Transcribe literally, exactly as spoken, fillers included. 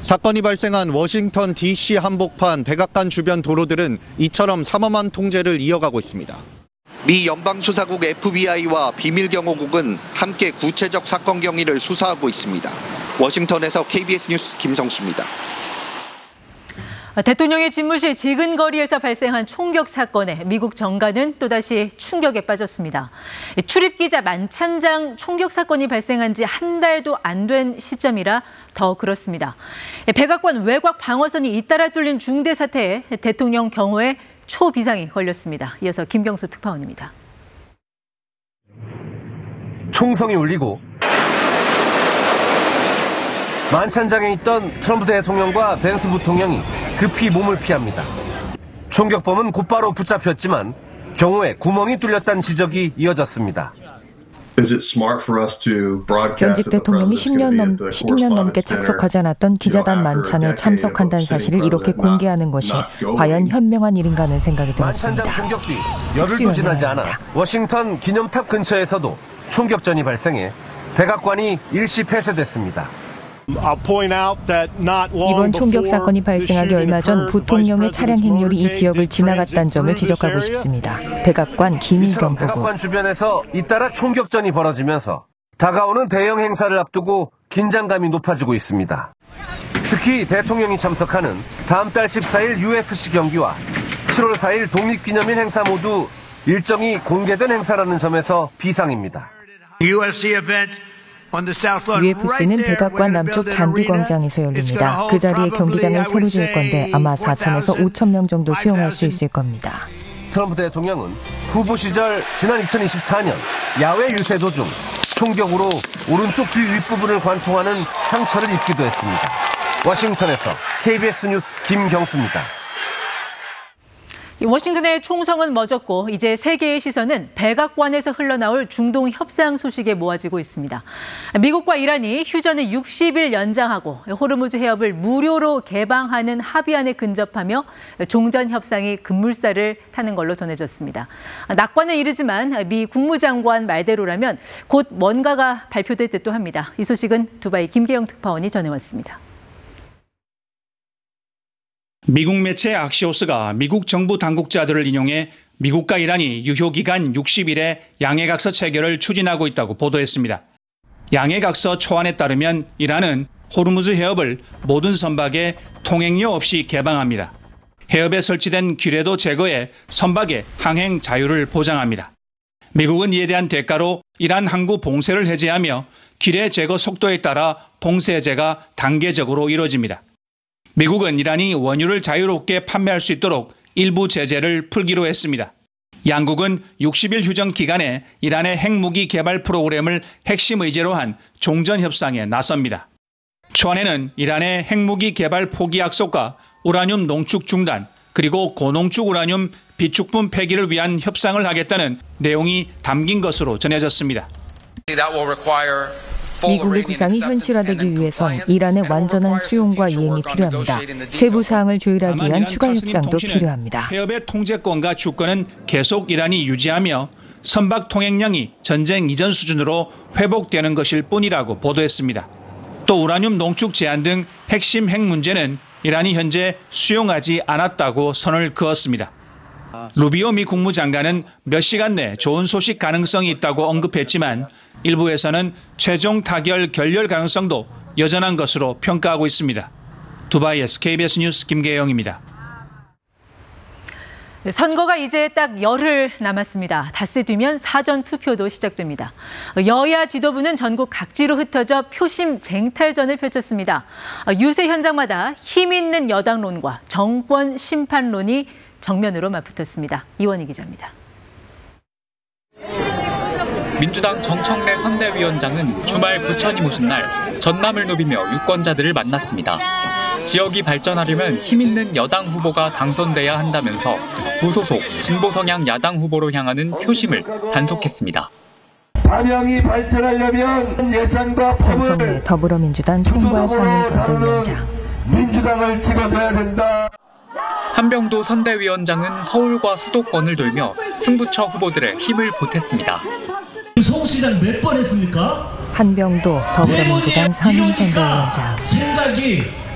사건이 발생한 워싱턴 디씨 한복판 백악관 주변 도로들은 이처럼 삼엄한 통제를 이어가고 있습니다. 미 연방수사국 에프비아이와 비밀경호국은 함께 구체적 사건 경위를 수사하고 있습니다. 워싱턴에서 케이비에스 뉴스 김성수입니다. 대통령의 집무실 지근거리에서 발생한 총격 사건에 미국 정가는 또다시 충격에 빠졌습니다. 출입기자 만찬장 총격 사건이 발생한 지 한 달도 안 된 시점이라 더 그렇습니다. 백악관 외곽 방어선이 잇따라 뚫린 중대 사태에 대통령 경호에 초비상이 걸렸습니다. 이어서 김경수 특파원입니다. 총성이 울리고 만찬장에 있던 트럼프 대통령과 벤스 부통령이 급히 몸을 피합니다. 총격범은 곧바로 붙잡혔지만 경호에 구멍이 뚫렸다는 지적이 이어졌습니다. 현직 대통령이 십 년, 넘, 십 년 넘게 착석하지 않았던 기자단 만찬에 참석한다는 사실을 이렇게 공개하는 것이 과연 현명한 일인가 하는 생각이 들었습니다. 만찬장 총격 뒤 열흘도 지나지 않아 워싱턴 기념탑 근처에서도 총격전이 발생해 백악관이 일시 폐쇄됐습니다. 이번 총격 사건이 발생하기 얼마 전 부통령의 차량 행렬이 이 지역을 지나갔다는 점을 지적하고 싶습니다. 백악관 김희경 보고. 백악관 주변에서 잇따라 총격전이 벌어지면서 다가오는 대형 행사를 앞두고 긴장감이 높아지고 있습니다. 특히 대통령이 참석하는 다음 달 십사 일 유에프씨 경기와 칠월 사 일 독립기념일 행사 모두 일정이 공개된 행사라는 점에서 비상입니다. 유에프씨는 백악관 남쪽 잔디광장에서 열립니다. 그 자리에 경기장을 새로 지을 건데 아마 사천에서 오천 명 정도 수용할 수 있을 겁니다. 트럼프 대통령은 후보 시절 지난 이천이십사 년 야외 유세 도중 총격으로 오른쪽 귀 윗부분을 관통하는 상처를 입기도 했습니다. 워싱턴에서 케이비에스 뉴스 김경수입니다. 워싱턴의 총성은 멎었고 이제 세계의 시선은 백악관에서 흘러나올 중동 협상 소식에 모아지고 있습니다. 미국과 이란이 휴전을 육십 일 연장하고 호르무즈 해협을 무료로 개방하는 합의안에 근접하며 종전 협상이 급물살을 타는 걸로 전해졌습니다. 낙관은 이르지만 미 국무장관 말대로라면 곧 뭔가가 발표될 듯도 합니다. 이 소식은 두바이 김계영 특파원이 전해왔습니다. 미국 매체 악시오스가 미국 정부 당국자들을 인용해 미국과 이란이 유효기간 육십 일에 양해각서 체결을 추진하고 있다고 보도했습니다. 양해각서 초안에 따르면 이란은 호르무즈 해협을 모든 선박에 통행료 없이 개방합니다. 해협에 설치된 규례도 제거해 선박의 항행 자유를 보장합니다. 미국은 이에 대한 대가로 이란 항구 봉쇄를 해제하며 규례 제거 속도에 따라 봉쇄 해제가 단계적으로 이뤄집니다. 미국은 이란이 원유를 자유롭게 판매할 수 있도록 일부 제재를 풀기로 했습니다. 양국은 육십 일 휴전 기간에 이란의 핵무기 개발 프로그램을 핵심 의제로 한 종전 협상에 나섭니다. 초안에는 이란의 핵무기 개발 포기 약속과 우라늄 농축 중단, 그리고 고농축 우라늄 비축분 폐기를 위한 협상을 하겠다는 내용이 담긴 것으로 전해졌습니다. 미국의 구상이 현실화되기 위해선 이란의 완전한 수용과 이행이 필요합니다. 세부 사항을 조율하기 위한 추가 협상도 필요합니다. 해협의 통제권과 주권은 계속 이란이 유지하며 선박 통행량이 전쟁 이전 수준으로 회복되는 것일 뿐이라고 보도했습니다. 또 우라늄 농축 제한 등 핵심 핵 문제는 이란이 현재 수용하지 않았다고 선을 그었습니다. 루비오 미 국무장관은 몇 시간 내 좋은 소식 가능성이 있다고 언급했지만 일부에서는 최종 타결 결렬 가능성도 여전한 것으로 평가하고 있습니다. 두바이에서 케이비에스 뉴스 김계영입니다. 선거가 이제 딱 열흘 남았습니다. 닷새 뒤면 사전 투표도 시작됩니다. 여야 지도부는 전국 각지로 흩어져 표심 쟁탈전을 펼쳤습니다. 유세 현장마다 힘 있는 여당론과 정권 심판론이 정면으로 맞붙었습니다. 이원희 기자입니다. 민주당 정청래 선대위원장은 주말 부천이 모신 날 전남을 누비며 유권자들을 만났습니다. 지역이 발전하려면 힘 있는 여당 후보가 당선돼야 한다면서 무소속 진보 성향 야당 후보로 향하는 표심을 단속했습니다. 담양이 발전하려면 예산과 정청래 더불어민주당 총괄 상임선대위원장. 민주당을 찍어줘야 된다. 한병도 선대위원장은 서울과 수도권을 돌며 승부처 후보들의 힘을 보탰습니다. 서울시장 몇 번 했습니까? 한병도 더불어민주당 상임선대위원장. 생각이